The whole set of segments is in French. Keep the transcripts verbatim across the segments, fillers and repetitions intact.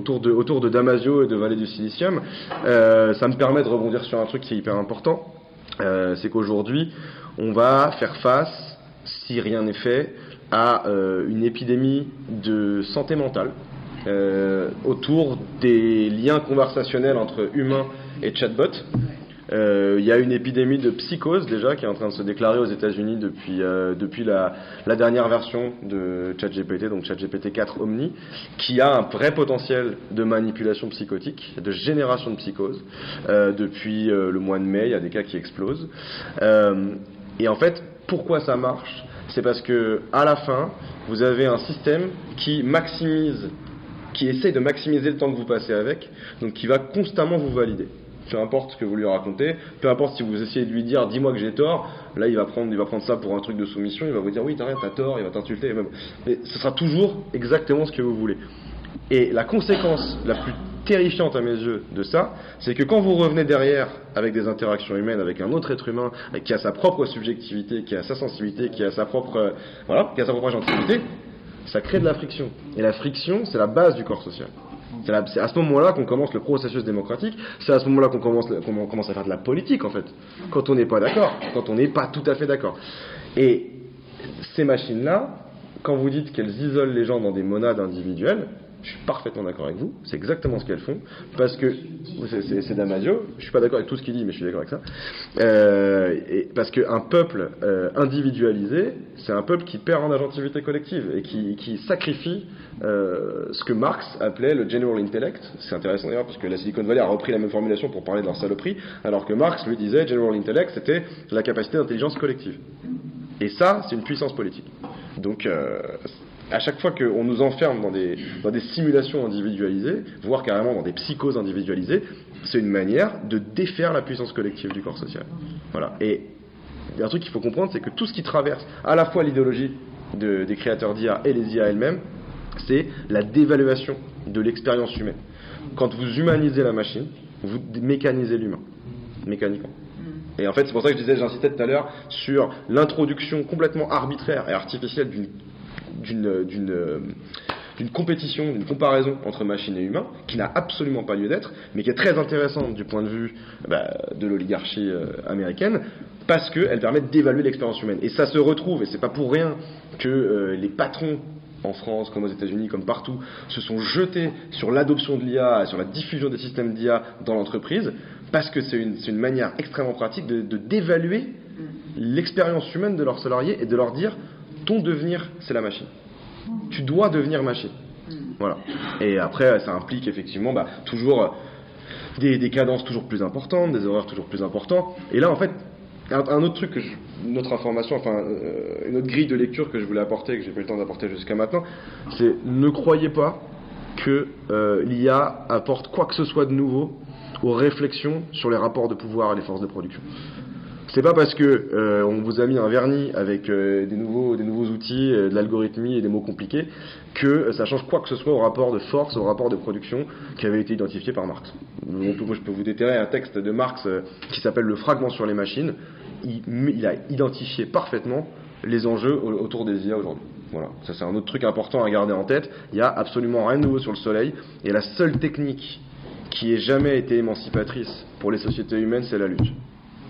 autour de, autour de Damasio et de Vallée du Silicium, euh, ça me permet de rebondir sur un truc qui est hyper important. Euh, c'est qu'aujourd'hui, on va faire face, si rien n'est fait, à euh, une épidémie de santé mentale euh, autour des liens conversationnels entre humains et chatbots. Il euh, y a une épidémie de psychose déjà qui est en train de se déclarer aux États-Unis depuis euh, depuis la, la dernière version de ChatGPT, donc ChatGPT quatre Omni, qui a un vrai potentiel de manipulation psychotique, de génération de psychose. Euh, depuis euh, le mois de mai, il y a des cas qui explosent. Euh, et en fait, pourquoi ça marche ? C'est parce que à la fin, vous avez un système qui maximise, qui essaie de maximiser le temps que vous passez avec, donc qui va constamment vous valider. Peu importe ce que vous lui racontez, peu importe si vous essayez de lui dire dis-moi que j'ai tort, là il va prendre, il va prendre ça pour un truc de soumission, il va vous dire oui t'as rien, t'as tort, il va t'insulter, même. Mais ce sera toujours exactement ce que vous voulez. Et la conséquence la plus terrifiante à mes yeux de ça, c'est que quand vous revenez derrière avec des interactions humaines, avec un autre être humain qui a sa propre subjectivité, qui a sa sensibilité, qui a sa propre, euh, voilà, qui a sa propre agentivité, ça crée de la friction. Et la friction, c'est la base du corps social. C'est, la, c'est à ce moment-là qu'on commence le processus démocratique, c'est à ce moment-là qu'on commence, qu'on commence à faire de la politique en fait, quand on n'est pas d'accord, quand on n'est pas tout à fait d'accord. Et ces machines-là, quand vous dites qu'elles isolent les gens dans des monades individuelles, je suis parfaitement d'accord avec vous, c'est exactement ce qu'elles font, parce que, c'est, c'est, c'est Damasio, je suis pas d'accord avec tout ce qu'il dit, mais je suis d'accord avec ça, euh, et parce qu'un peuple euh, individualisé, c'est un peuple qui perd en agentivité collective, et qui, qui sacrifie euh, ce que Marx appelait le general intellect. C'est intéressant d'ailleurs, parce que la Silicon Valley a repris la même formulation pour parler de leur saloperie, alors que Marx lui disait, general intellect, c'était la capacité d'intelligence collective. Et ça, c'est une puissance politique. Donc, euh, à chaque fois qu'on nous enferme dans des, dans des simulations individualisées, voire carrément dans des psychoses individualisées, c'est une manière de défaire la puissance collective du corps social. Voilà. Et il y a un truc qu'il faut comprendre, c'est que tout ce qui traverse à la fois l'idéologie de, des créateurs d'I A et les I A elles-mêmes, c'est la dévaluation de l'expérience humaine. Quand vous humanisez la machine, vous mécanisez l'humain, mécaniquement. Et en fait, c'est pour ça que je disais, j'insistais tout à l'heure sur l'introduction complètement arbitraire et artificielle d'une D'une, d'une, d'une compétition, d'une comparaison entre machine et humain, qui n'a absolument pas lieu d'être, mais qui est très intéressante du point de vue bah, de l'oligarchie euh, américaine, parce qu'elle permet d'évaluer l'expérience humaine. Et ça se retrouve, et c'est pas pour rien que euh, les patrons en France, comme aux États-Unis, comme partout, se sont jetés sur l'adoption de l'I A, sur la diffusion des systèmes d'I A dans l'entreprise, parce que c'est une, c'est une manière extrêmement pratique de, de d'évaluer l'expérience humaine de leurs salariés et de leur dire ton devenir, c'est la machine. Tu dois devenir machine. Voilà. Et après, ça implique effectivement bah, toujours des, des cadences toujours plus importantes, des horaires toujours plus importants. Et là, en fait, un, un autre truc, que je, une autre information, enfin, euh, une autre grille de lecture que je voulais apporter, que j'ai pas eu le temps d'apporter jusqu'à maintenant, c'est ne croyez pas que euh, l'I A apporte quoi que ce soit de nouveau aux réflexions sur les rapports de pouvoir et les forces de production. C'est pas parce que euh, on vous a mis un vernis avec euh, des nouveaux des nouveaux outils, euh, de l'algorithmie et des mots compliqués que euh, ça change quoi que ce soit au rapport de force, au rapport de production qui avait été identifié par Marx. Donc, moi, je peux vous déterrer un texte de Marx euh, qui s'appelle Le Fragment sur les machines. Il, il a identifié parfaitement les enjeux autour des I A aujourd'hui. Voilà, ça c'est un autre truc important à garder en tête. Il y a absolument rien de nouveau sur le soleil et la seule technique qui ait jamais été émancipatrice pour les sociétés humaines, c'est la lutte.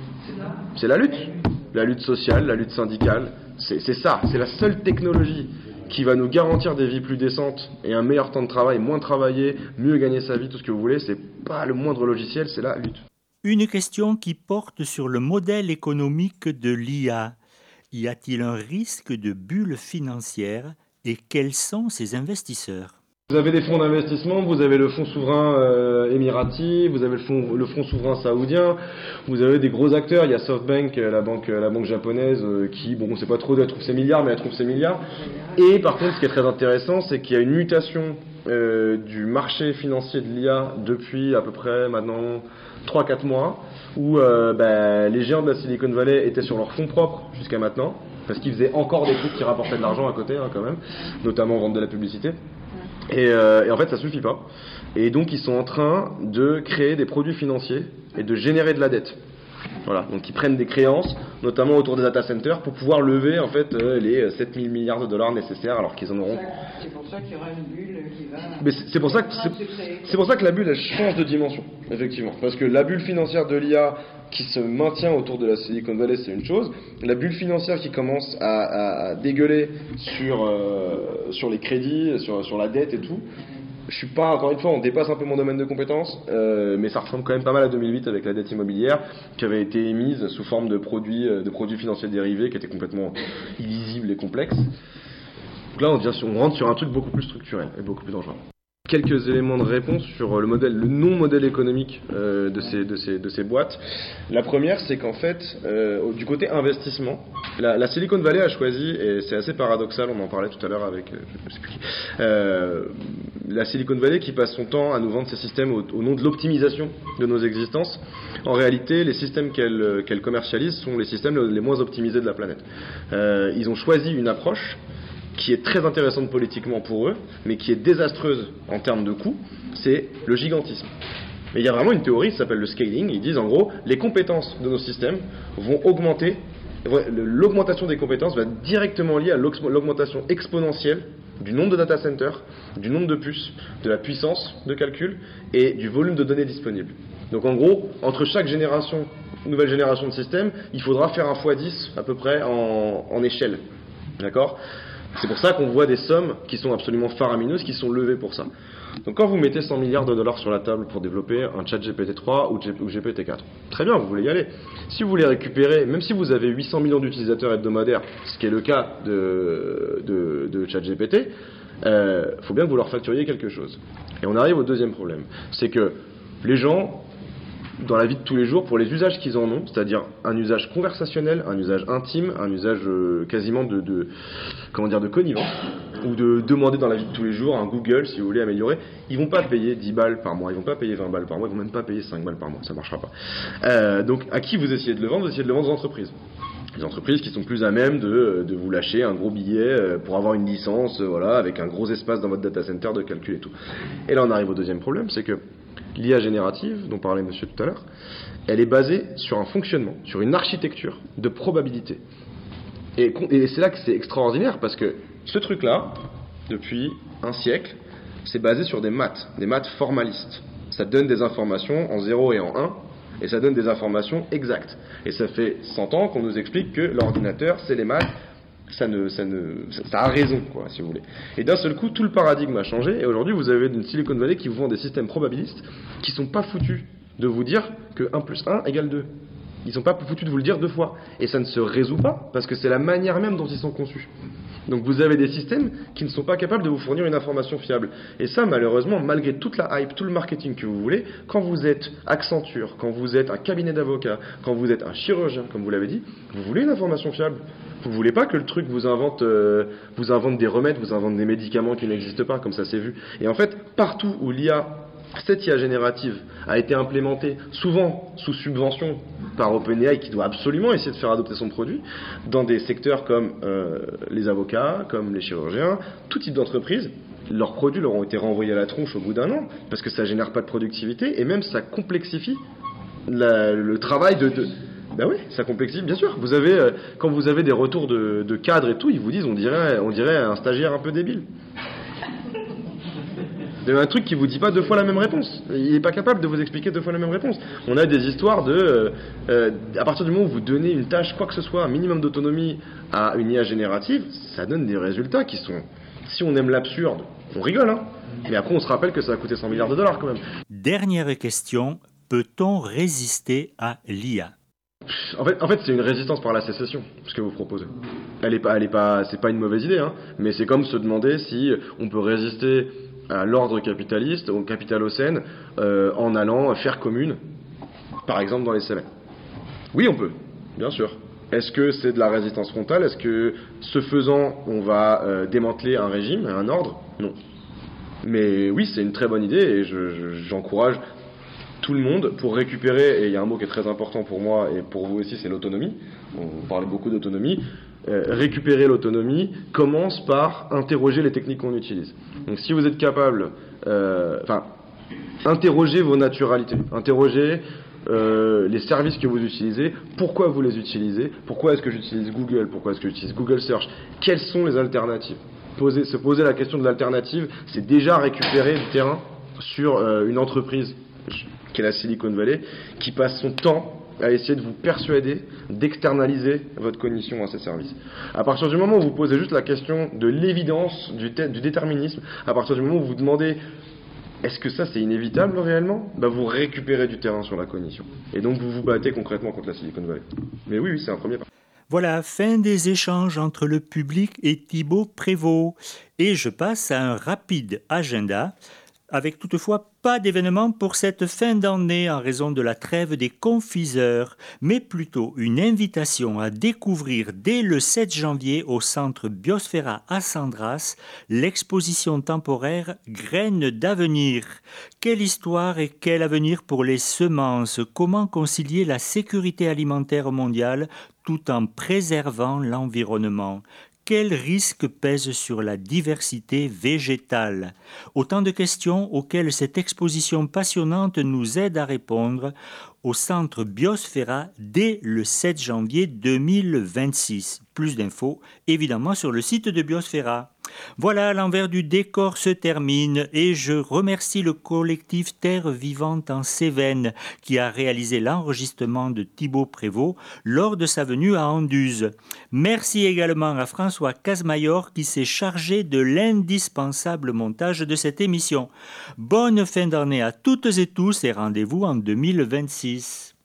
C'est la lutte, la lutte sociale, la lutte syndicale, c'est, c'est ça, c'est la seule technologie qui va nous garantir des vies plus décentes et un meilleur temps de travail, moins travailler, mieux gagner sa vie, tout ce que vous voulez, c'est pas le moindre logiciel, c'est la lutte. Une question qui porte sur le modèle économique de l'I A. Y a-t-il un risque de bulle financière et quels sont ses investisseurs ? Vous avez des fonds d'investissement, vous avez le fonds souverain euh, émirati, vous avez le fonds, le fonds souverain saoudien, vous avez des gros acteurs, il y a SoftBank, la banque, la banque japonaise, euh, qui, bon, on sait pas trop d'où elle trouve ses milliards, mais elle trouve ses milliards. Et par contre, ce qui est très intéressant, c'est qu'il y a une mutation euh, du marché financier de l'I A depuis à peu près maintenant trois à quatre mois, où euh, bah, les géants de la Silicon Valley étaient sur leurs fonds propres jusqu'à maintenant, parce qu'ils faisaient encore des trucs qui rapportaient de l'argent à côté, hein, quand même, notamment vendre de la publicité. Et, euh, et en fait ça suffit pas. Et donc ils sont en train de créer des produits financiers et de générer de la dette. Voilà, donc ils prennent des créances, notamment autour des data centers, pour pouvoir lever en fait euh, les sept mille milliards de dollars nécessaires, alors qu'ils en auront. C'est pour ça qu'il y aura une bulle qui va. Mais c'est c'est pour ça que c'est, c'est pour ça que la bulle elle change de dimension, effectivement, parce que la bulle financière de l'I A qui se maintient autour de la Silicon Valley, c'est une chose. La bulle financière qui commence à, à, à dégueuler sur euh, sur les crédits, sur sur la dette et tout. Je suis pas, encore une fois, on dépasse un peu mon domaine de compétences, euh, mais ça ressemble quand même pas mal à deux mille huit avec la dette immobilière qui avait été émise sous forme de produits, de produits financiers dérivés qui étaient complètement illisibles et complexes. Donc là, on, devient, on rentre sur un truc beaucoup plus structurel et beaucoup plus dangereux. Quelques éléments de réponse sur le modèle, le non-modèle économique euh, de, ces, de, ces, de ces boîtes. La première, c'est qu'en fait, euh, du côté investissement, la, la Silicon Valley a choisi, et c'est assez paradoxal, on en parlait tout à l'heure avec, euh, je sais plus qui, euh, la Silicon Valley qui passe son temps à nous vendre ses systèmes au, au nom de l'optimisation de nos existences. En réalité, les systèmes qu'elle, qu'elle commercialise sont les systèmes les moins optimisés de la planète. Euh, ils ont choisi une approche qui est très intéressante politiquement pour eux, mais qui est désastreuse en termes de coûts, c'est le gigantisme. Mais il y a vraiment une théorie qui s'appelle le scaling. Ils disent en gros, les compétences de nos systèmes vont augmenter, l'augmentation des compétences va être directement liée à l'augmentation exponentielle du nombre de data centers, du nombre de puces, de la puissance de calcul et du volume de données disponibles. Donc en gros, entre chaque génération, nouvelle génération de systèmes, il faudra faire un fois dix à peu près en, en échelle. D'accord ? C'est pour ça qu'on voit des sommes qui sont absolument faramineuses, qui sont levées pour ça. Donc quand vous mettez cent milliards de dollars sur la table pour développer un chat G P T trois ou G P T quatre, très bien, vous voulez y aller. Si vous voulez récupérer, même si vous avez huit cents millions d'utilisateurs hebdomadaires, ce qui est le cas de, de, de chat G P T, il euh, faut bien que vous leur facturiez quelque chose. Et on arrive au deuxième problème, c'est que les gens, dans la vie de tous les jours, pour les usages qu'ils en ont, c'est-à-dire un usage conversationnel, un usage intime, un usage euh, quasiment de, de, comment dire, de connivence, ou de demander dans la vie de tous les jours un Google, si vous voulez améliorer, ils vont pas payer dix balles par mois, ils vont pas payer vingt balles par mois, ils vont même pas payer cinq balles par mois, ça marchera pas. Euh, donc, à qui vous essayez de le vendre? Vous essayez de le vendre aux entreprises. Les entreprises qui sont plus à même de, de vous lâcher un gros billet pour avoir une licence, voilà, avec un gros espace dans votre data center de calcul et tout. Et là, on arrive au deuxième problème, c'est que l'I A générative, dont parlait monsieur tout à l'heure, elle est basée sur un fonctionnement, sur une architecture de probabilité. Et, et c'est là que c'est extraordinaire, parce que ce truc-là, depuis un siècle, c'est basé sur des maths, des maths formalistes. Ça donne des informations en zéro et en un, et ça donne des informations exactes. Et ça fait cent ans qu'on nous explique que l'ordinateur, c'est les maths, ça, ne, ça, ne, ça, ça a raison, quoi, si vous voulez. Et d'un seul coup, tout le paradigme a changé, et aujourd'hui, vous avez une Silicon Valley qui vous vend des systèmes probabilistes qui sont pas foutus de vous dire que un plus un égale deux. Ils sont pas foutus de vous le dire deux fois. Et ça ne se résout pas, parce que c'est la manière même dont ils sont conçus. Donc vous avez des systèmes qui ne sont pas capables de vous fournir une information fiable. Et ça, malheureusement, malgré toute la hype, tout le marketing que vous voulez, quand vous êtes Accenture, quand vous êtes un cabinet d'avocats, quand vous êtes un chirurgien, comme vous l'avez dit, vous voulez une information fiable. Vous voulez pas que le truc vous invente, euh, vous invente des remèdes, vous invente des médicaments qui n'existent pas, comme ça c'est vu. Et en fait, partout où l'I A, cette I A générative, a été implémentée, souvent sous subvention par OpenAI, qui doit absolument essayer de faire adopter son produit, dans des secteurs comme euh, les avocats, comme les chirurgiens, tout type d'entreprise, leurs produits leur ont été renvoyés à la tronche au bout d'un an, parce que ça génère pas de productivité, et même ça complexifie la, le travail de... de Ben oui, ça complexifie, bien sûr. Vous avez, euh, quand vous avez des retours de, de cadres et tout, ils vous disent, on dirait, on dirait un stagiaire un peu débile. Il y a un truc qui vous dit pas deux fois la même réponse. Il n'est pas capable de vous expliquer deux fois la même réponse. On a des histoires de, euh, euh, à partir du moment où vous donnez une tâche, quoi que ce soit, un minimum d'autonomie à une I A générative, ça donne des résultats qui sont, si on aime l'absurde, on rigole, hein. Mais après on se rappelle que ça a coûté cent milliards de dollars quand même. Dernière question, peut-on résister à l'I A ? En fait, en fait, c'est une résistance par la sécession, ce que vous proposez. Elle est pas, elle est pas, c'est pas une mauvaise idée, hein. Mais c'est comme se demander si on peut résister à l'ordre capitaliste, au capitalocène, euh, en allant faire commune, par exemple dans les Cévennes. Oui, on peut, bien sûr. Est-ce que c'est de la résistance frontale ? Est-ce que, ce faisant, on va euh, démanteler un régime, un ordre ? Non. Mais oui, c'est une très bonne idée et je, je, j'encourage tout le monde pour récupérer, et il y a un mot qui est très important pour moi et pour vous aussi, c'est l'autonomie. On parlait beaucoup d'autonomie. Euh, récupérer l'autonomie commence par interroger les techniques qu'on utilise. Donc si vous êtes capable, euh, enfin, interrogez vos naturalités, interrogez euh, les services que vous utilisez, pourquoi vous les utilisez, pourquoi est-ce que j'utilise Google, pourquoi est-ce que j'utilise Google Search, quelles sont les alternatives. Poser, se poser la question de l'alternative, c'est déjà récupérer du terrain sur euh, une entreprise qui est la Silicon Valley, qui passe son temps à essayer de vous persuader d'externaliser votre cognition à ces services. À partir du moment où vous posez juste la question de l'évidence, du, te- du déterminisme, à partir du moment où vous vous demandez est-ce que ça c'est inévitable réellement, bah vous récupérez du terrain sur la cognition. Et donc vous vous battez concrètement contre la Silicon Valley. Mais oui, oui, c'est un premier pas. Voilà, fin des échanges entre le public et Thibaut Prévost. Et je passe à un rapide agenda, avec toutefois pas d'événement pour cette fin d'année en raison de la trêve des confiseurs, mais plutôt une invitation à découvrir dès le sept janvier au centre Biosphera à Sandras l'exposition temporaire Graines d'avenir. Quelle histoire et quel avenir pour les semences? Comment concilier la sécurité alimentaire mondiale tout en préservant l'environnement? Quels risques pèsent sur la diversité végétale? Autant de questions auxquelles cette exposition passionnante nous aide à répondre au centre Biosphera dès le sept janvier deux mille vingt-six. Plus d'infos, évidemment, sur le site de Biosphera. Voilà, l'envers du décor se termine et je remercie le collectif Terre Vivante en Cévennes qui a réalisé l'enregistrement de Thibaut Prévost lors de sa venue à Anduze. Merci également à François Casmayor qui s'est chargé de l'indispensable montage de cette émission. Bonne fin d'année à toutes et tous et rendez-vous en deux mille vingt-six.